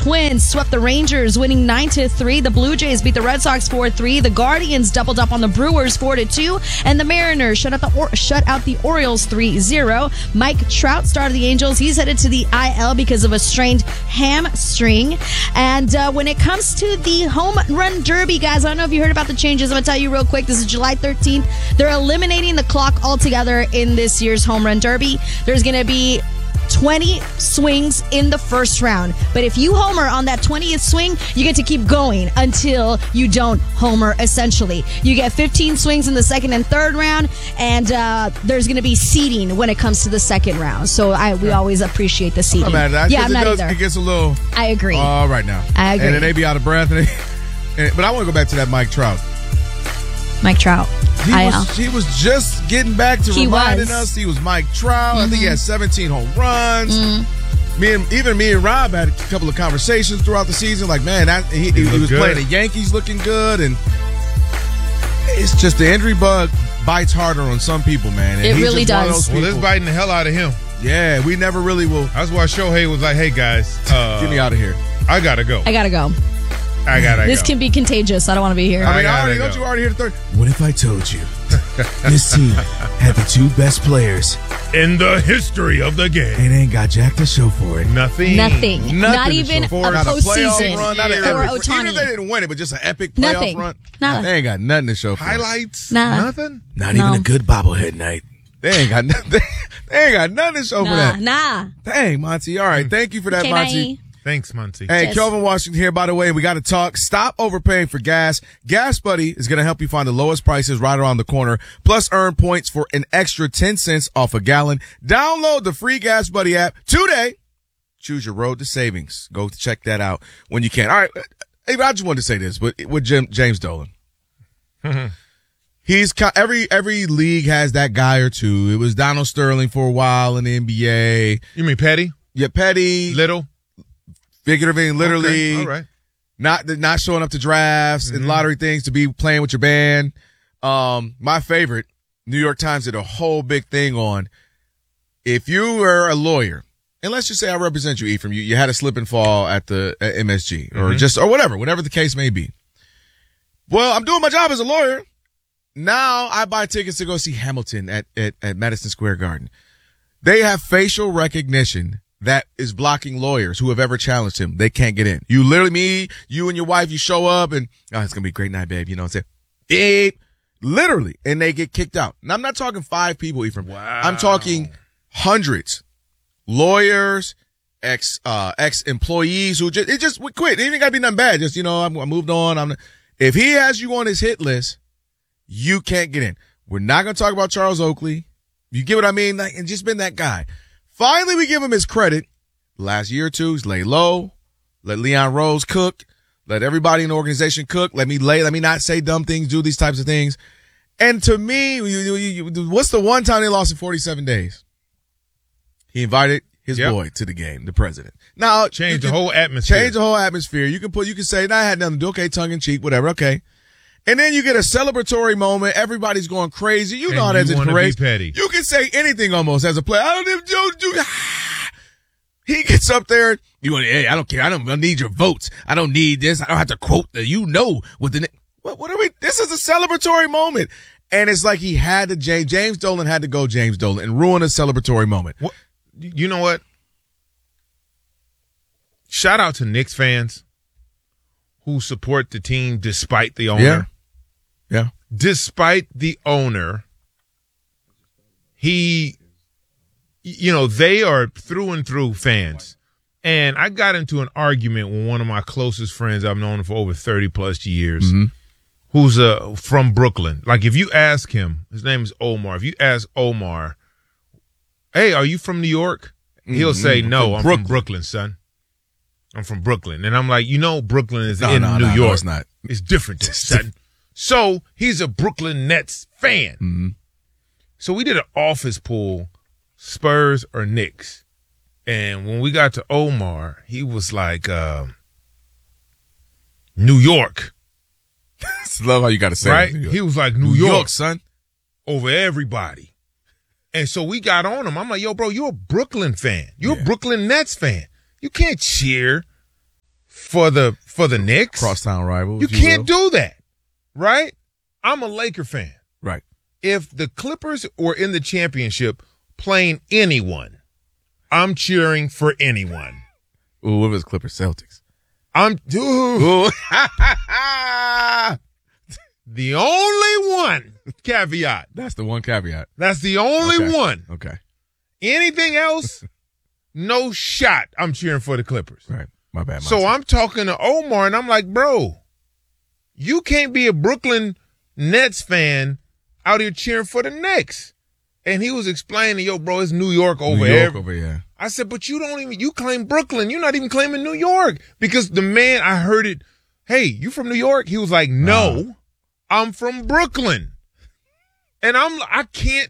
Twins swept the Rangers, winning 9-3. The Blue Jays beat the Red Sox 4-3. The Guardians doubled up on the Brewers 4-2. And the Mariners shut out the Orioles 3-0. Mike Trout started the Angels. He's headed to the IL because of a strained hamstring. And when it comes to the home run derby, guys, I don't know if you heard about the changes. I'm going to tell you real quick. This is July 13th. They're eliminating the clock altogether in this year's home run derby. There's going to be 20 swings in the first round. But if you homer on that 20th swing, you get to keep going until you don't homer, essentially. You get 15 swings in the second and third round, and there's going to be seeding when it comes to the second round. So we always appreciate the seeding. I'm mad at that. Yeah, I'm not either. It gets a little... I agree. Right now. I agree. And then they be out of breath. But I want to go back to that Mike Trout. Mike Trout. He was just getting back to reminding us he was Mike Trout. I think he had 17 home runs. Me and Rob had a couple of conversations throughout the season. Like, man, he was playing the Yankees looking good. And it's just the injury bug bites harder on some people, man. And it really does. Well, it's biting the hell out of him. Yeah, we never really will. That's why Shohei was like, hey, guys. Get me out of here. I got to go. This can be contagious. I don't want to be here. Don't you already hear the third? What if I told you this team had the two best players in the history of the game? They ain't got jack to show for it. Nothing. Not even a postseason or Ohtani. Even if they didn't win it, but just an epic playoff run. Nada. They ain't got nothing to show for. Highlights? Nada. Nothing? Not even a good bobblehead night. They ain't got nothing. They ain't got nothing to show for that. Nah. Dang, Monty. All right. Thank you for that, Monty. Thanks, Muncie. Hey, yes. Kelvin Washington here. By the way, we got to talk. Stop overpaying for gas. Gas Buddy is going to help you find the lowest prices right around the corner. Plus, earn points for an extra 10 cents off a gallon. Download the free Gas Buddy app today. Choose your road to savings. Go check that out when you can. All right. Hey, I just wanted to say this with James Dolan. He's every league has that guy or two. It was Donald Sterling for a while in the NBA. You mean Petty? Yeah, Petty. Little. Figuratively and literally, all right. Not showing up to drafts and lottery things to be playing with your band. My favorite, New York Times did a whole big thing on if you were a lawyer, and let's just say I represent you, Ephraim, you had a slip and fall at MSG or whatever the case may be. Well, I'm doing my job as a lawyer. Now I buy tickets to go see Hamilton at Madison Square Garden. They have facial recognition that is blocking lawyers who have ever challenged him. They can't get in. You literally, you and your wife, you show up and, it's going to be a great night, babe. You know what I'm saying? Beep. Literally. And they get kicked out. Now, I'm not talking 5 people, Ephraim. Wow. I'm talking hundreds. Lawyers, ex-employees who just quit. It ain't got to be nothing bad. Just, I moved on. If he has you on his hit list, you can't get in. We're not going to talk about Charles Oakley. You get what I mean? And just been that guy. Finally, we give him his credit. Last year or two, he's lay low. Let Leon Rose cook. Let everybody in the organization cook. Let me not say dumb things, do these types of things. And to me, what's the one time they lost in 47 days? He invited his boy to the game, the president. Now, change the whole atmosphere. You can say, I had nothing to do. Okay, tongue in cheek, whatever. Okay. And then you get a celebratory moment. Everybody's going crazy. You know how that's in parades. You can say anything almost as a player. I don't even do. He gets up there. Hey, I don't care. I don't need your votes. I don't need this. I don't have to quote what the. What are we? This is a celebratory moment. And it's like he had to, James Dolan had to go James Dolan and ruin a celebratory moment. What? You know what? Shout out to Knicks fans who support the team despite the owner. Yeah. Despite the owner, they are through and through fans. And I got into an argument with one of my closest friends I've known for over 30 plus years, who's from Brooklyn. Like if you ask him, his name is Omar. If you ask Omar, hey, are you from New York? He'll say, no, I'm from Brooklyn, son. I'm from Brooklyn. And I'm like, Brooklyn is in New York. No, it's not. It's different, son. So he's a Brooklyn Nets fan. Mm-hmm. So we did an office pool, Spurs or Knicks. And when we got to Omar, he was like, New York. I love how you got to say right? it. He was like, New York, son. Over everybody. And so we got on him. I'm like, yo, bro, you're a Brooklyn fan. You're a Brooklyn Nets fan. You can't cheer for the Knicks. Crosstown rival. You can't do that, right? I'm a Laker fan. Right. If the Clippers were in the championship playing anyone, I'm cheering for anyone. Ooh, what if it's Clippers Celtics? Ooh. The only one caveat. That's the one caveat. That's the only one. Okay. Anything else, no shot. I'm cheering for the Clippers. Right. My bad. So I'm talking to Omar, and I'm like, bro, you can't be a Brooklyn Nets fan out here cheering for the Knicks. And he was explaining, yo, bro, it's New York over here. I said, but you claim Brooklyn. You're not even claiming New York. Because the man, I heard it, hey, you from New York? He was like, no, I'm from Brooklyn. And I can't,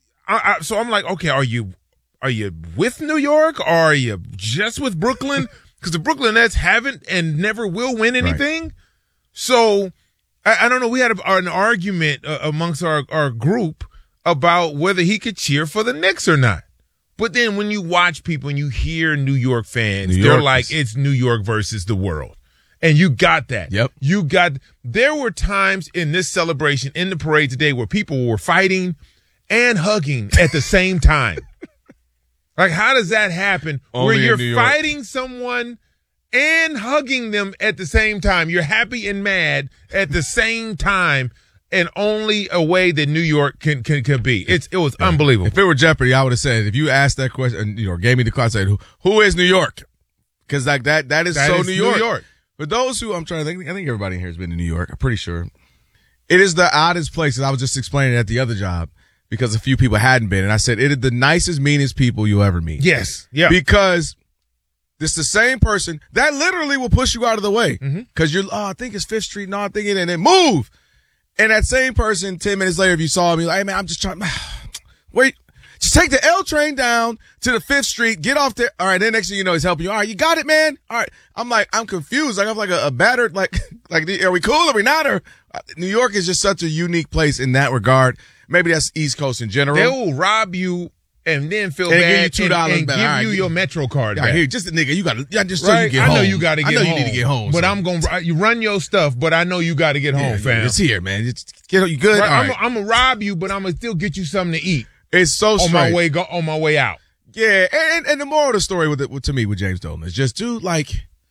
so I'm like, okay, are you with New York or are you just with Brooklyn? Because the Brooklyn Nets haven't and never will win anything. Right. So I don't know. We had an argument amongst our group about whether he could cheer for the Knicks or not. But then when you watch people and you hear New York fans, they're like, it's New York versus the world. And you got that. Yep. There were times in this celebration, in the parade today, where people were fighting and hugging at the same time. Like, how does that happen? Only where you're fighting someone and hugging them at the same time. You're happy and mad at the same time, and only a way that New York can be. It was unbelievable. If it were Jeopardy, I would have said, if you asked that question, gave me the class, I said, who is New York? Because like that is so New York. For those who, I'm trying to think, I think everybody here has been to New York. I'm pretty sure. It is the oddest place, and I was just explaining at the other job, because a few people hadn't been. And I said, it is the nicest, meanest people you'll ever meet. Yes. Yeah. Because it's the same person that literally will push you out of the way. Because you're, I think it's 5th Street. No, I'm thinking, and then move. And that same person, 10 minutes later, if you saw me, like, hey, man, I'm just trying, wait, just take the L train down to the 5th Street, get off there. All right. Then next thing you know, he's helping you. All right. You got it, man. All right. I'm confused. Like, I'm like a battered, like, are we cool? Are we not? Or New York is just such a unique place in that regard. Maybe that's East Coast in general. They will rob you and then feel bad give you $2 and back. give you your Metro card back. Here, just a nigga, you got to, just right? so you get home. I know you got to get home. I know you need to get home. But you run your stuff, but I know you got to get home, fam. It's here, man. You good? Right, right. I'm going to rob you, but I'm going to still get you something to eat. It's so strange. On my way out. Yeah, and the moral of the story to me with James Dolan is just, dude, like,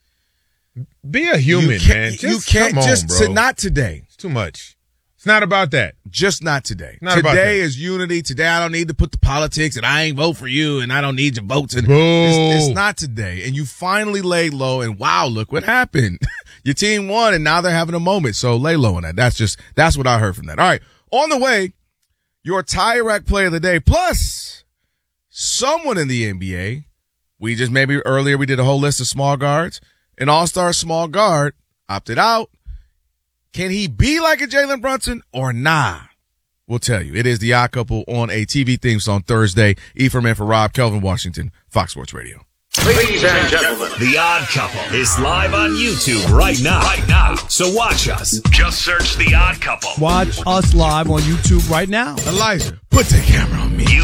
be a human, man. You can't just, bro. Not today. It's too much. It's not about that. Just not today. Today is unity. Today I don't need to put the politics and I ain't vote for you and I don't need your votes. And Boo. It's not today. And you finally laid low and wow, look what happened. Your team won and now they're having a moment. So lay low on that. That's what I heard from that. All right. On the way, your tie rack player of the day, plus someone in the NBA. Maybe earlier we did a whole list of small guards. An all-star small guard opted out. Can he be like a Jalen Brunson or nah? We'll tell you. It is The Odd Couple on a TV theme song Thursday. Ephraim and for Rob, Kelvin Washington, Fox Sports Radio. Ladies and gentlemen, The Odd Couple is live on YouTube right now. So watch us. Just search The Odd Couple. Watch us live on YouTube right now. Elijah, put the camera on me.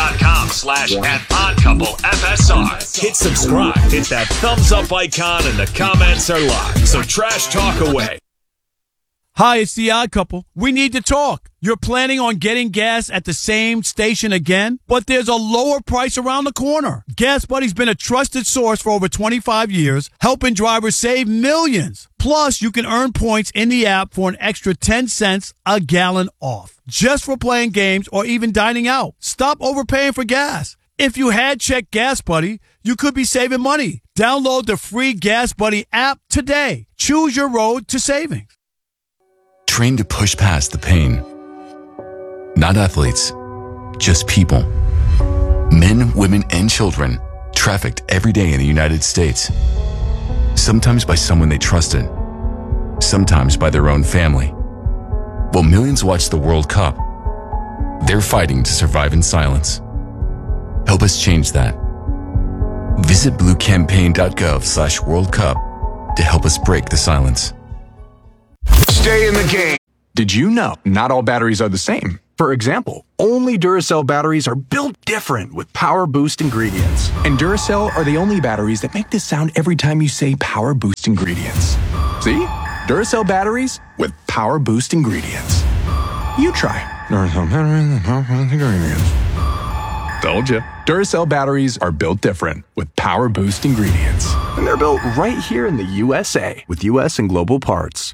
YouTube.com/@oddcouplefsr. Hit subscribe. Hit that thumbs up icon and the comments are live. So trash talk away. Hi, it's The Odd Couple. We need to talk. You're planning on getting gas at the same station again, but there's a lower price around the corner. Gas Buddy's been a trusted source for over 25 years, helping drivers save millions. Plus, you can earn points in the app for an extra 10 cents a gallon off, just for playing games or even dining out. Stop overpaying for gas. If you had checked Gas Buddy, you could be saving money. Download the free Gas Buddy app today. Choose your road to savings. Trained to push past the pain. Not athletes, just people. Men, women, and children trafficked every day in the United States. Sometimes by someone they trusted, sometimes by their own family. While millions watch the World Cup, they're fighting to survive in silence. Help us change that. Visit bluecampaign.gov/World Cup to help us break the silence. Stay in the game. Did you know not all batteries are the same? For example, only Duracell batteries are built different with Power Boost ingredients. And Duracell are the only batteries that make this sound every time you say Power Boost ingredients. See? Duracell batteries with Power Boost ingredients. You try. Duracell batteries with Power Boost ingredients. Told ya. Duracell batteries are built different with Power Boost ingredients. And they're built right here in the USA with US and global parts.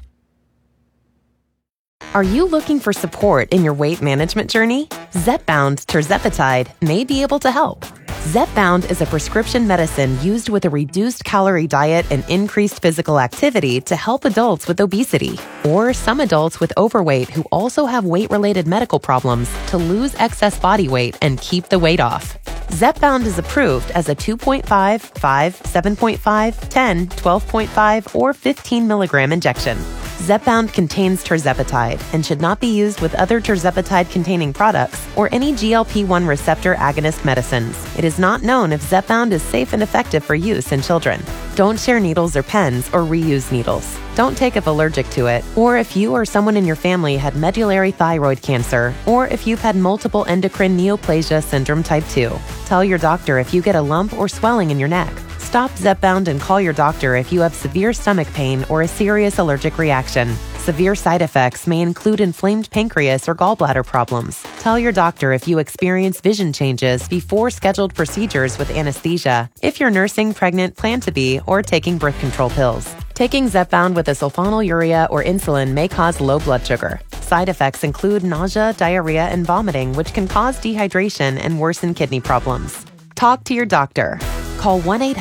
Are you looking for support in your weight management journey? Zepbound tirzepatide may be able to help. Zepbound is a prescription medicine used with a reduced calorie diet and increased physical activity to help adults with obesity or some adults with overweight who also have weight-related medical problems to lose excess body weight and keep the weight off. Zepbound is approved as a 2.5, 5, 7.5, 10, 12.5, or 15 milligram injection. Zepbound contains tirzepatide and should not be used with other tirzepatide-containing products or any GLP-1 receptor agonist medicines. It is not known if Zepbound is safe and effective for use in children. Don't share needles or pens or reuse needles. Don't take if allergic to it, or if you or someone in your family had medullary thyroid cancer, or if you've had multiple endocrine neoplasia syndrome type 2. Tell your doctor if you get a lump or swelling in your neck. Stop Zepbound and call your doctor if you have severe stomach pain or a serious allergic reaction. Severe side effects may include inflamed pancreas or gallbladder problems. Tell your doctor if you experience vision changes before scheduled procedures with anesthesia, if you're nursing, pregnant, plan to be, or taking birth control pills. Taking Zepbound with a sulfonylurea or insulin may cause low blood sugar. Side effects include nausea, diarrhea, and vomiting, which can cause dehydration and worsen kidney problems. Talk to your doctor. Call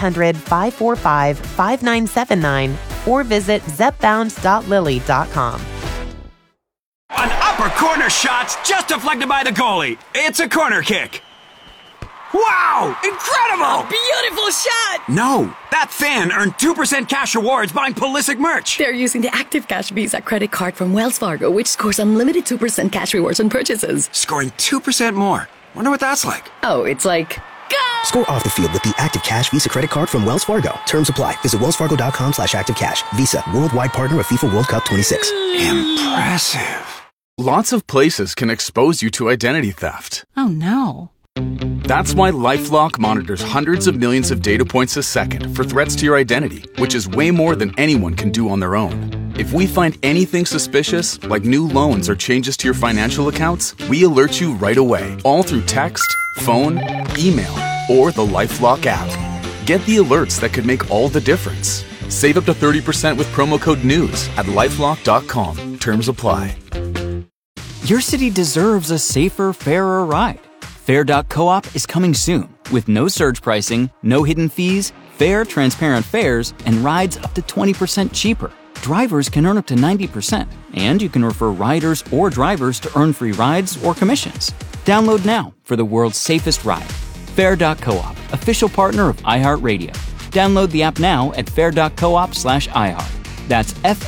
1-800-545-5979 or visit zepbound.lily.com. An upper corner shot's just deflected by the goalie. It's a corner kick. Wow! Incredible! A beautiful shot! No, that fan earned 2% cash rewards buying Pulisic merch. They're using the Active Cash Visa credit card from Wells Fargo, which scores unlimited 2% cash rewards on purchases. Scoring 2% more. Wonder what that's like. Oh, it's like... Go! Score off the field with the Active Cash Visa credit card from Wells Fargo. Terms apply. Visit wellsfargo.com/activecash. Visa, worldwide partner of FIFA World Cup 26. Impressive. Lots of places can expose you to identity theft. Oh no. That's why LifeLock monitors hundreds of millions of data points a second for threats to your identity, which is way more than anyone can do on their own. If we find anything suspicious, like new loans or changes to your financial accounts, we alert you right away, all through text, phone, email, or the LifeLock app. Get the alerts that could make all the difference. Save up to 30% with promo code NEWS at LifeLock.com. Terms apply. Your city deserves a safer, fairer ride. Fair.coop is coming soon with no surge pricing, no hidden fees, fair, transparent fares, and rides up to 20% cheaper. Drivers can earn up to 90%, and you can refer riders or drivers to earn free rides or commissions. Download now for the world's safest ride. Fair.coop, official partner of iHeartRadio. Download the app now at fair.coop/iHeart. That's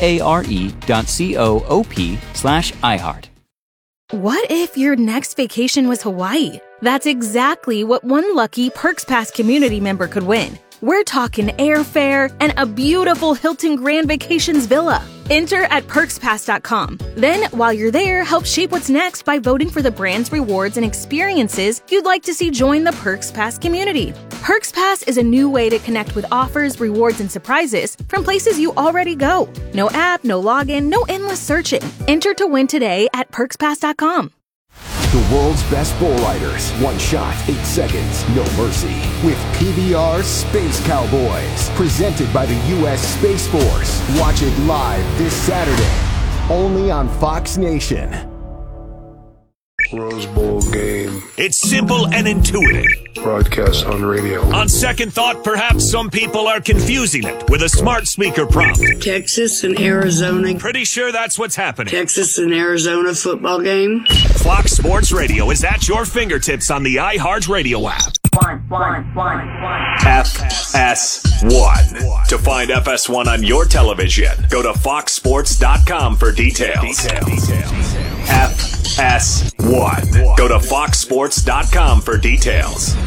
FARE.coop/iHeart. What if your next vacation was Hawaii? That's exactly what one lucky Perks Pass community member could win. We're talking airfare and a beautiful Hilton Grand Vacations villa. Enter at perkspass.com. Then, while you're there, help shape what's next by voting for the brands, rewards, and experiences you'd like to see join the Perks Pass community. Perks Pass is a new way to connect with offers, rewards, and surprises from places you already go. No app, no login, no endless searching. Enter to win today at perkspass.com. The world's best bull riders. One shot, 8 seconds, no mercy. With PBR Space Cowboys. Presented by the U.S. Space Force. Watch it live this Saturday. Only on Fox Nation. Rose Bowl game. It's simple and intuitive. Broadcast on radio. On second thought, perhaps some people are confusing it with a smart speaker prompt. Texas and Arizona. Pretty sure that's what's happening. Texas and Arizona football game. Fox Sports Radio is at your fingertips on the iHeartRadio app. FS1. To find FS1 on your television, go to foxsports.com for details. FS1. Go to foxsports.com for details.